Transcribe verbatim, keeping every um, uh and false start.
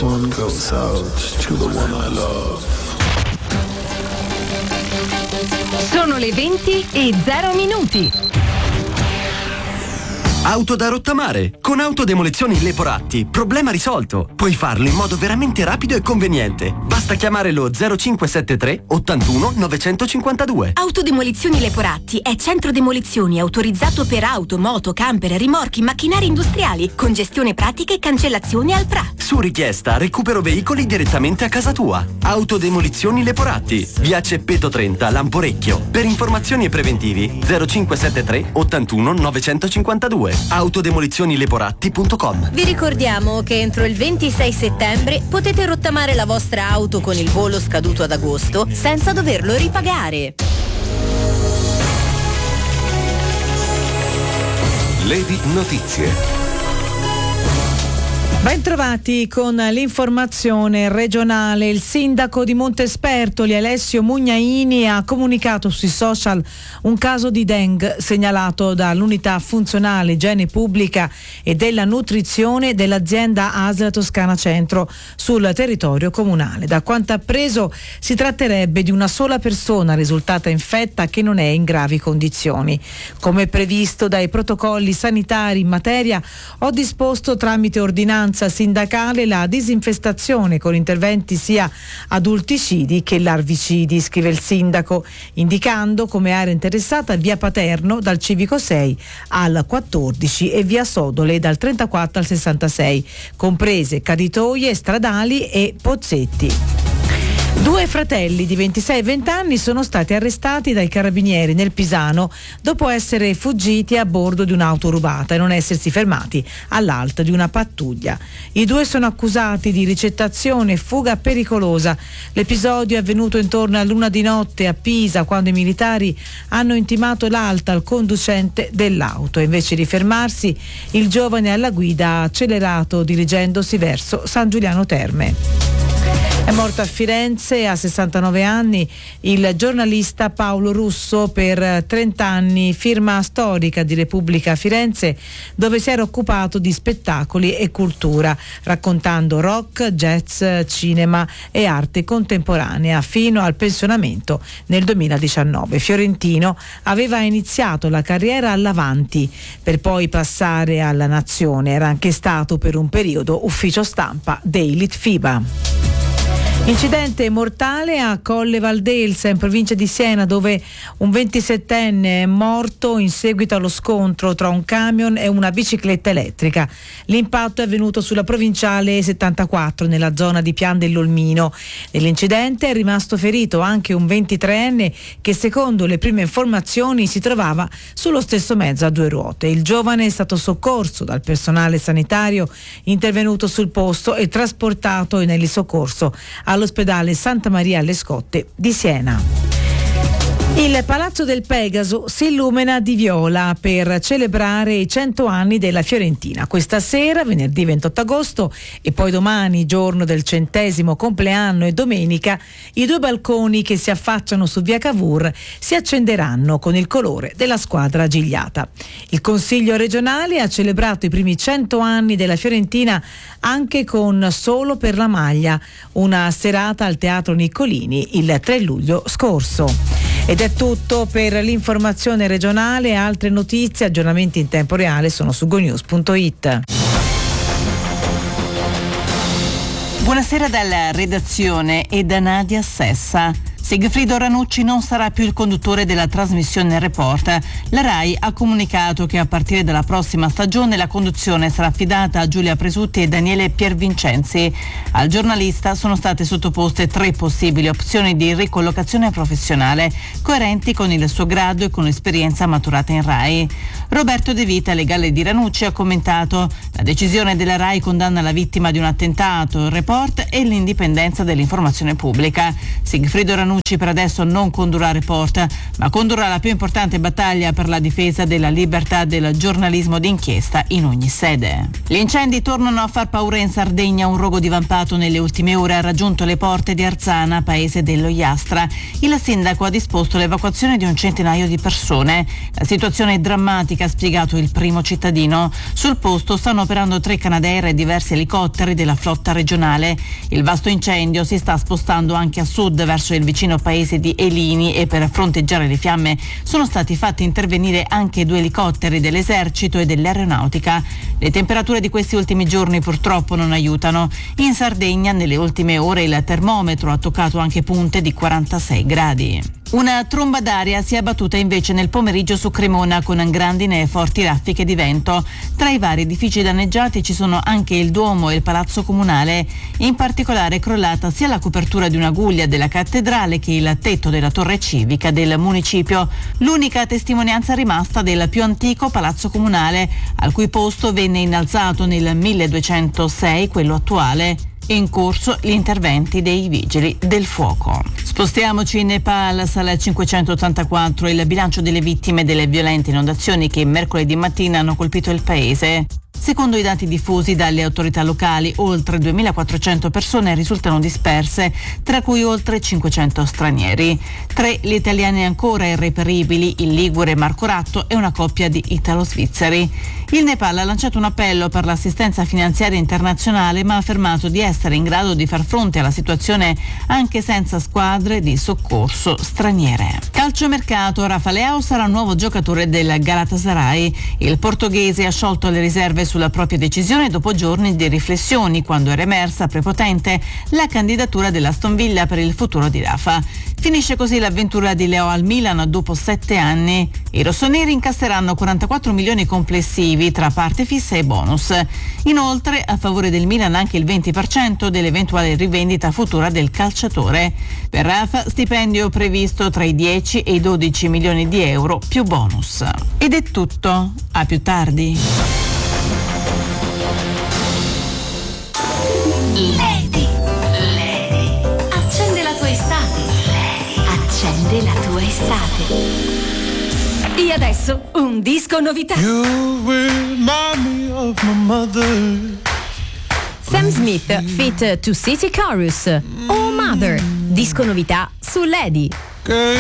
This one goes out to the one I love. Sono le venti e zero minuti. Auto da rottamare. Con Autodemolizioni Leporatti. Problema risolto. Puoi farlo in modo veramente rapido e conveniente. Basta chiamare lo zero cinque sette tre ottantuno novecentocinquantadue. Autodemolizioni Leporatti è centro demolizioni autorizzato per auto, moto, camper, rimorchi, macchinari industriali, con gestione pratica e cancellazione al P R A. Su richiesta recupero veicoli direttamente a casa tua. Autodemolizioni Leporatti. Via Ceppeto trenta, Lamporecchio. Per informazioni e preventivi zero cinque sette tre ottantuno novecentocinquantadue. autodemolizioni leporatti punto com. Vi ricordiamo che entro il ventisei settembre potete rottamare la vostra auto con il bollo scaduto ad agosto senza doverlo ripagare. Levi Notizie. Bentrovati con l'informazione regionale. Il sindaco di Montespertoli, Alessio Mugnaini, ha comunicato sui social un caso di Dengue segnalato dall'unità funzionale igiene pubblica e della nutrizione dell'azienda A S L Toscana Centro sul territorio comunale. Da quanto appreso si tratterebbe di una sola persona risultata infetta che non è in gravi condizioni. Come previsto dai protocolli sanitari in materia, ho disposto tramite ordinanza sindacale la disinfestazione con interventi sia adulticidi che larvicidi, scrive il sindaco, indicando come area interessata via Paterno dal Civico sei al quattordici e via Sodole dal trentaquattro al sessantasei, comprese caditoie stradali e pozzetti. Due fratelli di ventisei e venti anni sono stati arrestati dai carabinieri nel Pisano dopo essere fuggiti a bordo di un'auto rubata e non essersi fermati all'alto di una pattuglia. I due sono accusati di ricettazione e fuga pericolosa. L'episodio è avvenuto intorno a luna di notte a Pisa, quando i militari hanno intimato l'alta al conducente dell'auto. Invece di fermarsi, il giovane alla guida ha accelerato dirigendosi verso San Giuliano Terme. È morto a Firenze a sessantanove anni il giornalista Paolo Russo, per trenta anni firma storica di Repubblica a Firenze, dove si era occupato di spettacoli e cultura, raccontando rock, jazz, cinema e arte contemporanea fino al pensionamento nel duemiladiciannove. Fiorentino aveva iniziato la carriera all'Avanti per poi passare alla Nazione. Era anche stato per un periodo ufficio stampa dei Litfiba. Incidente mortale a Colle Valdelsa in provincia di Siena, dove un ventisettenne è morto in seguito allo scontro tra un camion e una bicicletta elettrica. L'impatto è avvenuto sulla provinciale settantaquattro nella zona di Pian dell'Olmino. Nell'incidente è rimasto ferito anche un ventitreenne che, secondo le prime informazioni, si trovava sullo stesso mezzo a due ruote. Il giovane è stato soccorso dal personale sanitario intervenuto sul posto e trasportato in elisoccorso all'ospedale Santa Maria alle Scotte di Siena. Il Palazzo del Pegaso si illumina di viola per celebrare i cento anni della Fiorentina. Questa sera, venerdì ventotto agosto, e poi domani, giorno del centesimo compleanno, e domenica, i due balconi che si affacciano su via Cavour si accenderanno con il colore della squadra gigliata. Il Consiglio regionale ha celebrato i primi cento anni della Fiorentina anche con Solo per la maglia, una serata al Teatro Niccolini il tre luglio scorso. Ed è tutto per l'informazione regionale. Altre notizie, aggiornamenti in tempo reale sono su gonews punto it. Buonasera dalla redazione e da Nadia Sessa. Sigfrido Ranucci non sarà più il conduttore della trasmissione Report. La RAI ha comunicato che a partire dalla prossima stagione la conduzione sarà affidata a Giulia Presutti e Daniele Piervincenzi. Al giornalista sono state sottoposte tre possibili opzioni di ricollocazione professionale, coerenti con il suo grado e con l'esperienza maturata in RAI. Roberto De Vita, legale di Ranucci, ha commentato: la decisione della RAI condanna la vittima di un attentato, il Report e l'indipendenza dell'informazione pubblica. Sigfrido Ranucci Ranucci per adesso non condurrà Report, ma condurrà la più importante battaglia per la difesa della libertà del giornalismo d'inchiesta in ogni sede. Gli incendi tornano a far paura in Sardegna. Un rogo divampato nelle ultime ore ha raggiunto le porte di Arzana, paese dello Iastra. Il sindaco ha disposto l'evacuazione di un centinaio di persone. La situazione è drammatica, ha spiegato il primo cittadino. Sul posto stanno operando tre Canadair e diversi elicotteri della flotta regionale. Il vasto incendio si sta spostando anche a sud verso il vicino paese di Elini e per fronteggiare le fiamme sono stati fatti intervenire anche due elicotteri dell'esercito e dell'aeronautica. Le temperature di questi ultimi giorni purtroppo non aiutano. In Sardegna nelle ultime ore il termometro ha toccato anche punte di quarantasei gradi. Una tromba d'aria si è abbattuta invece nel pomeriggio su Cremona con grandine e forti raffiche di vento. Tra i vari edifici danneggiati ci sono anche il Duomo e il Palazzo Comunale. In particolare è crollata sia la copertura di una guglia della cattedrale che il tetto della torre civica del municipio. L'unica testimonianza rimasta del più antico Palazzo Comunale, al cui posto venne innalzato nel milleduecentosei quello attuale. In corso gli interventi dei vigili del fuoco. Spostiamoci in Nepal, sale cinquecentottantaquattro, il bilancio delle vittime delle violente inondazioni che mercoledì mattina hanno colpito il paese. Secondo i dati diffusi dalle autorità locali, oltre duemilaquattrocento persone risultano disperse, tra cui oltre cinquecento stranieri. Tre gli italiani ancora irreperibili, il ligure Marco Ratto e una coppia di italo-svizzeri. Il Nepal ha lanciato un appello per l'assistenza finanziaria internazionale, ma ha affermato di essere in grado di far fronte alla situazione anche senza squadre di soccorso straniere. Calciomercato, Rafa Leao sarà nuovo giocatore del Galatasaray. Il portoghese ha sciolto le riserve sulla propria decisione dopo giorni di riflessioni, quando era emersa prepotente la candidatura dell'Aston Villa per il futuro di Rafa. Finisce così l'avventura di Leao al Milan dopo sette anni. I rossoneri incasseranno quarantaquattro milioni complessivi tra parte fissa e bonus. Inoltre, a favore del Milan anche il venti per cento dell'eventuale rivendita futura del calciatore. Per Rafa, stipendio previsto tra i dieci e i dodici milioni di euro più bonus. Ed è tutto. A più tardi. Lady, Lady, accende la tua estate. Lady, accende la tua estate. E adesso un disco novità. You remind me of my mother. Sam Smith feat. To City Chorus. Oh Mother, disco novità su Lady.